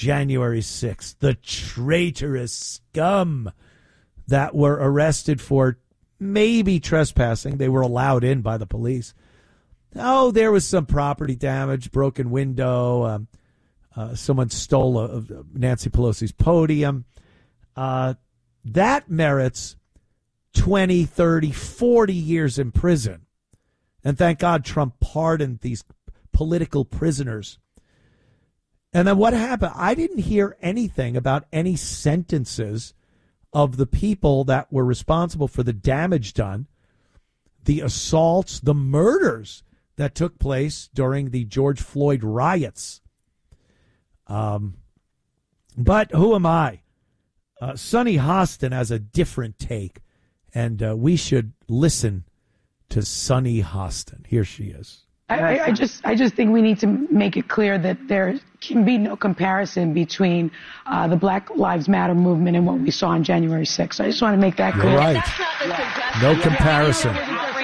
January 6th, the traitorous scum that were arrested for maybe trespassing. They were allowed in by the police. Oh, there was some property damage, broken window. Someone stole Nancy Pelosi's podium. That merits 20, 30, 40 years in prison. And thank God Trump pardoned these political prisoners. And then what happened? I didn't hear anything about any sentences of the people that were responsible for the damage done, the assaults, the murders that took place during the George Floyd riots. But who am I? Sunny Hostin has a different take, and we should listen to Sunny Hostin. Here she is. I just think we need to make it clear that there can be no comparison between the Black Lives Matter movement and what we saw on January 6th. I just want to make that clear. You're right. No comparison.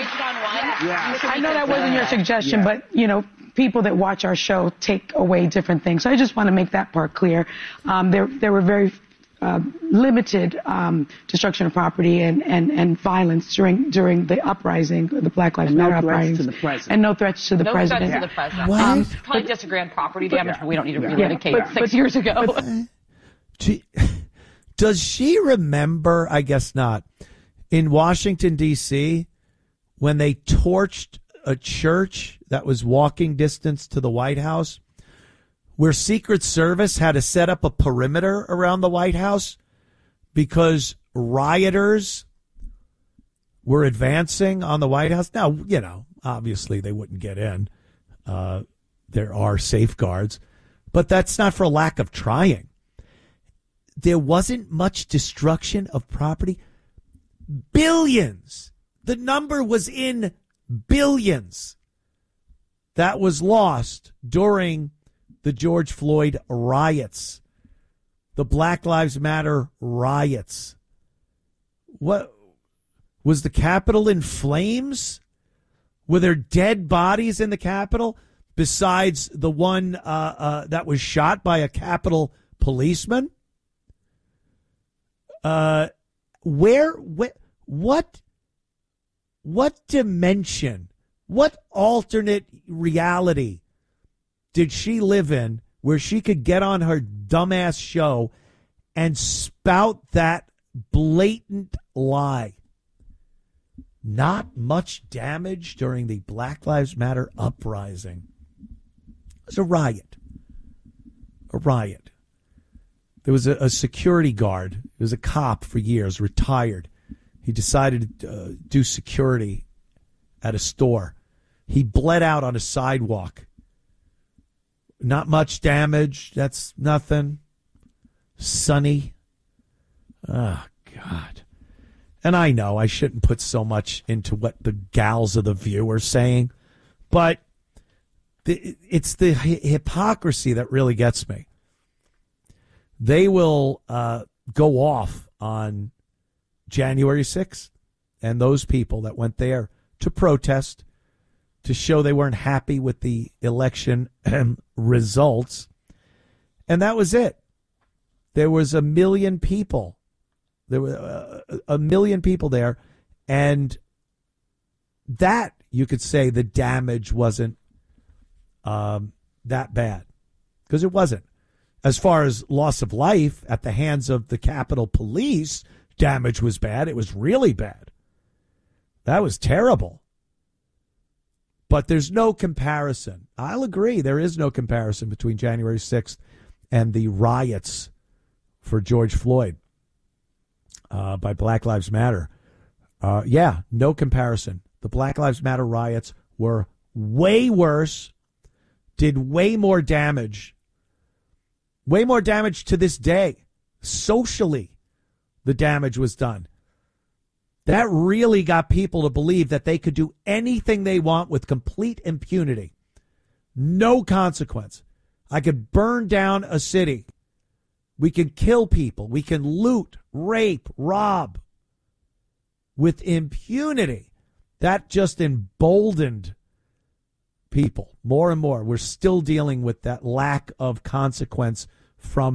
I know that wasn't your suggestion, but, you know, people that watch our show take away different things. So I just want to make that part clear. There were very limited destruction of property and violence during the uprising, the Black Lives Matter uprising, and no threats to the president. No threats to the president. Probably disagree on property damage, but we don't need to relitigate 6 years ago. Does she remember? I guess not. In Washington, D.C., when they torched a church that was walking distance to the White House, where Secret Service had to set up a perimeter around the White House because rioters were advancing on the White House. Now, you know, obviously they wouldn't get in. There are safeguards, but that's not for lack of trying. There wasn't much destruction of property. Billions. The number was in billions that was lost during the George Floyd riots, the Black Lives Matter riots. What was the Capitol in flames? Were there dead bodies in the Capitol besides the one that was shot by a Capitol policeman? What dimension, what alternate reality did she live in where she could get on her dumbass show and spout that blatant lie? Not much damage during the Black Lives Matter uprising. It was a riot. A riot. There was a security guard. He was a cop for years, retired. He decided to do security at a store. He bled out on a sidewalk. Not much damage. That's nothing. Sunny. Oh, God. And I know I shouldn't put so much into what the gals of The View are saying, but it's the hypocrisy that really gets me. They will go off on January 6th, and those people that went there to protest, to show they weren't happy with the election results, and that was it. There was 1 million people. There were 1 million people there, and that, you could say, the damage wasn't that bad, because it wasn't. As far as loss of life at the hands of the Capitol Police, damage was bad. It was really bad. That was terrible. But there's no comparison. I'll agree. There is no comparison between January 6th and the riots for George Floyd by Black Lives Matter. Yeah, no comparison. The Black Lives Matter riots were way worse, did way more damage to this day. Socially, the damage was done. That really got people to believe that they could do anything they want with complete impunity. No consequence. I could burn down a city. We can kill people. We can loot, rape, rob with impunity. That just emboldened people more and more. We're still dealing with that lack of consequence from